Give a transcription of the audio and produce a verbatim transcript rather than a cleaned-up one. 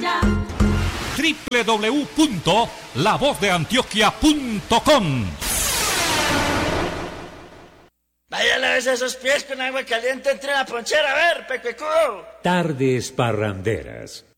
ya. doble u doble u doble u punto la voz de antioquia punto com. Váyale a veces esos pies con agua caliente entre la ponchera, a ver, pecuecudo. Tardes parranderas.